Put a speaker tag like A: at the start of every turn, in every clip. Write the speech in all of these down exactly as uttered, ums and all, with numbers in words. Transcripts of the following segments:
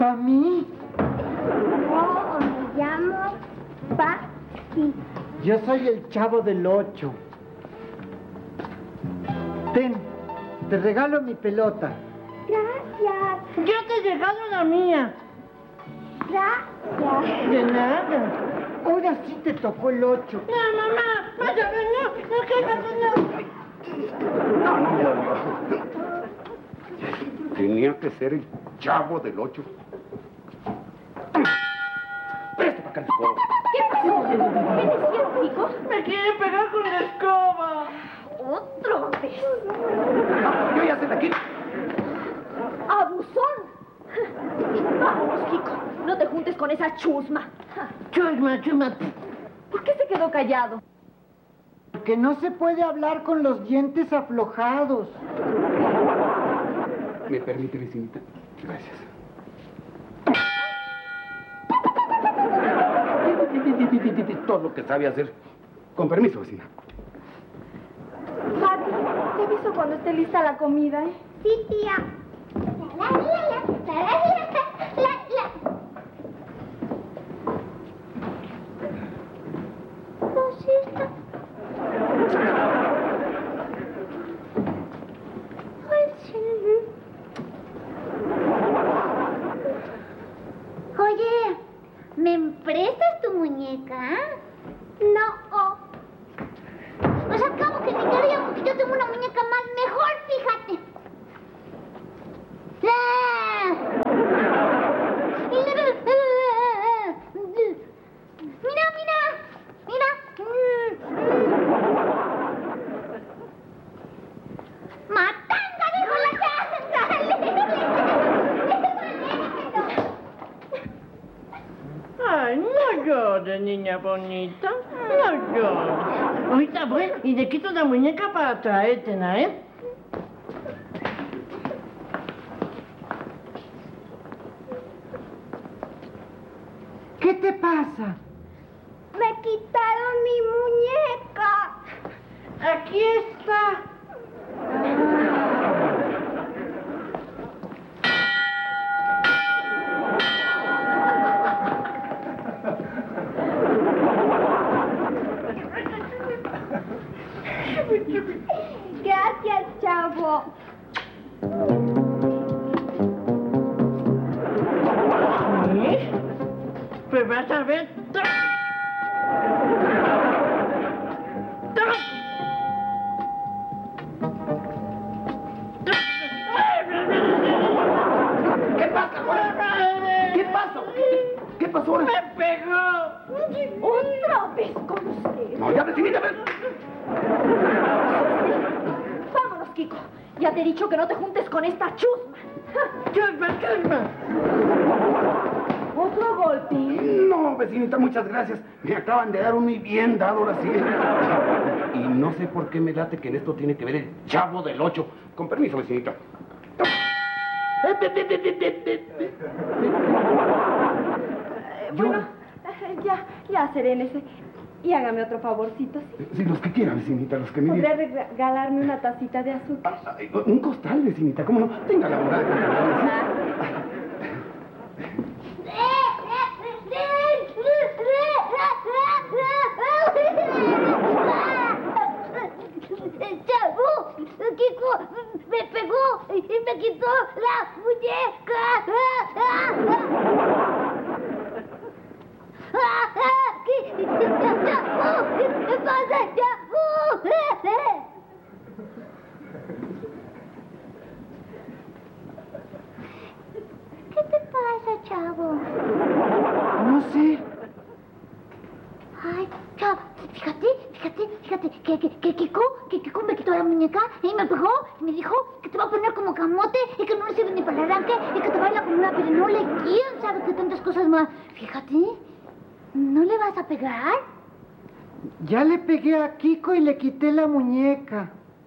A: ¿Para mí?
B: No, me llamo Paquito.
A: Yo soy el Chavo del Ocho. Ten, te regalo mi pelota.
B: Gracias.
C: Yo te regalo la mía.
B: Gracias.
C: De nada.
A: Ahora sí te tocó el ocho.
C: No, mamá. Vaya, no, no, que
D: No, no, no, no. Tenía que ser el Chavo del Ocho. Presta para acá el escoba.
B: ¿Qué pasó? ¿Qué decías, Kiko?
C: Me quiere pegar con la escoba.
B: Otro vez.
D: No, yo ya se la quito.
B: ¡Abusón! Vamos, Kiko. No te juntes con esa chusma.
C: Chusma, chusma.
B: ¿Por qué se quedó callado?
A: Porque no se puede hablar con los dientes aflojados.
D: ¿Me permite, vecinita? Gracias. Todo lo que sabe hacer. Con permiso, vecina.
B: Pati, te aviso cuando esté lista la comida, ¿eh? Sí, tía. La, la, la, la, la, la, la. Cosita. Ay, sí. Oye, ¿me prestas tu muñeca? No. O sea, ¿cómo que me queríamos que yo tengo una muñeca más mejor? Fíjate. ¡Ah! Mira, mira, mira. ¡Matanga, dijo la
C: Ay, no llores, niña bonita. No llores. Ahorita voy y le quito la muñeca para traértela, ¿eh?
A: ¿Qué te pasa?
B: Me quitaron mi muñeca.
C: Aquí está.
B: Gracias, chavo.
C: ¿Sí? Pues vas a ver.
D: ¿Qué pasa ahora? ¿Qué pasa? ¿Qué, qué pasó ahora?
C: ¡Me pegó!
B: Otra vez con usted.
D: No, ya, vecinita, ven.
B: Vámonos, Kiko. Ya te he dicho que no te juntes con esta chusma.
C: ¡Chusma, chusma!
B: ¿Otro golpe?
D: No, vecinita, muchas gracias. Me acaban de dar un muy bien dado, ahora sí. Y no sé por qué me late que en esto tiene que ver el Chavo del Ocho. Con permiso, vecinita.
B: Eh, bueno, eh, ya, ya, serénese. Y hágame otro favorcito, ¿sí?
D: Sí, los que quiera, vecinita, los que me
B: ¿Podría
D: digan.
B: regalarme una tacita de azúcar?
D: Ah, ay, un costal, vecinita, ¿cómo no? Tenga la bondad de comprarme.
B: ¡Chavo! ¡Kiko me pegó y me quitó la muñeca! ¿Qué? ¡Chavo! ¿Qué pasa, Chavo? ¿Qué te pasa, Chavo?
A: No sé.
B: Ay, Chavo, fíjate, fíjate, fíjate, que, que, que Kiko, que Kiko me quitó la muñeca y me pegó y me dijo que te va a poner como camote y que no le sirve ni para el arranque y que te baila como una pirinola y quién sabe qué tantas cosas más. Fíjate, ¿no le vas a pegar?
A: Ya le pegué a Kiko y le quité la muñeca.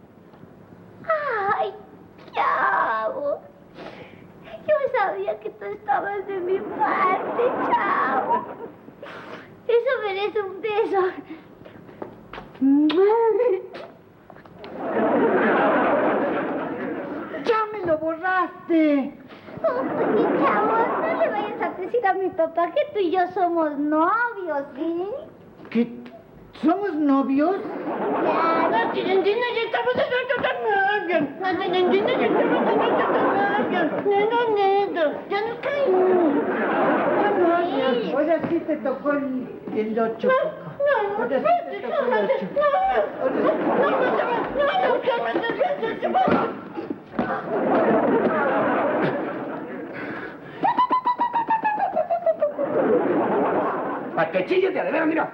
B: Ay, Chavo, yo sabía que tú estabas de mi parte, Chavo. Eso merece un beso.
A: ¡Ya me lo borraste!
B: Oye, chavo, no le vayas a decir a mi papá que tú y yo somos novios, ¿sí?
A: ¿Que somos novios?
B: Claro.
C: Chilentina, ya estamos en otro canal. La Chilentina, ya estamos en otro canal. Neno, neno, ya no caímos.
B: Sí.
A: Ahora sí te tocó el, el ocho.
C: No, no,
A: Ahora sí te tocó el ocho.
D: ¡Para que chilles de a de veras, mira!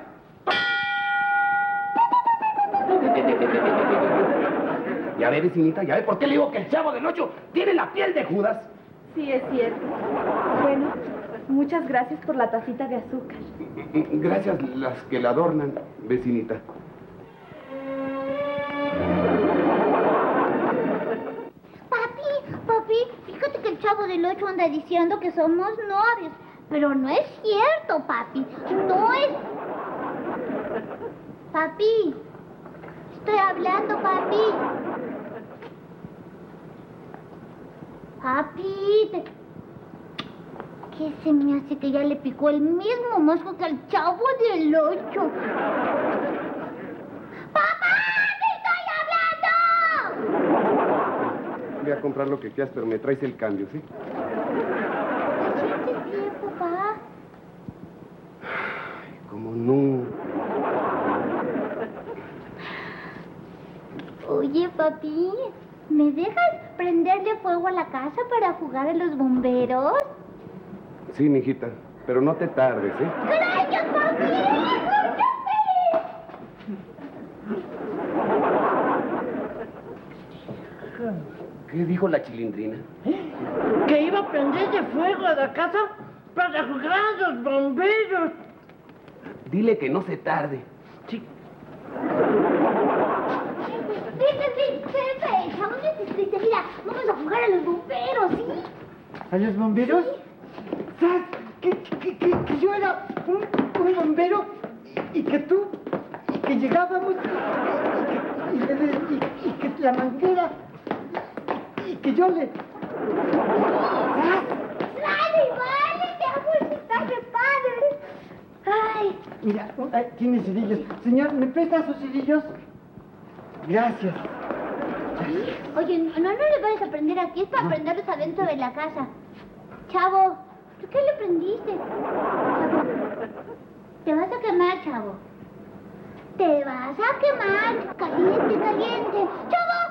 D: Ya ve, vecinita, ya ve por qué le digo que el Chavo del Ocho tiene la piel de Judas.
E: Sí, es cierto. Bueno, muchas gracias por la tacita de azúcar.
D: Gracias las que la adornan, vecinita.
B: Papi, papi, fíjate que el Chavo del Ocho anda diciendo que somos novios. Pero no es cierto, papi. No es... Papi, estoy hablando, papi. Papi, te... ¿Qué se me hace que ya le picó el mismo mosco que al Chavo del Ocho? ¡Papá, te estoy hablando!
D: Voy a comprar lo que quieras, pero me traes el cambio, ¿sí?
B: ¿Sientes bien, papá?
D: Ay, cómo no.
B: Oye, papi, ¿me dejas prenderle fuego a la casa para jugar a los bomberos?
D: Sí, mijita, pero no te tardes, ¿eh?
B: ¡Gracias, papi! ¡Escúchame!
D: ¿Qué dijo la Chilindrina?
C: Que iba a prenderle fuego a la casa para jugar a los bomberos.
D: Dile que no se tarde.
C: Sí.
B: Vete, vete, vete, chavos, vete, vete, mira, vamos a jugar a los bomberos, ¿sí?
A: ¿A los bomberos? ¿Sabes? Que, que, que, que yo era un, un bombero y, y que tú, y que llegábamos y, y, que, y, le- y- y que la manguera y, y que yo le... ¿Sabes?
B: Vale, vale, mi amor, está de padre. Ay,
A: Mira, ay, tiene cerillos. Señor, ¿me presta sus cerillos? Gracias.
B: oye, no, no le vayas a prender aquí, es para prenderlos adentro de la casa. Chavo, ¿por qué le prendiste? Chavo, te vas a quemar, chavo. Te vas a quemar. Caliente, caliente. ¡Chavo!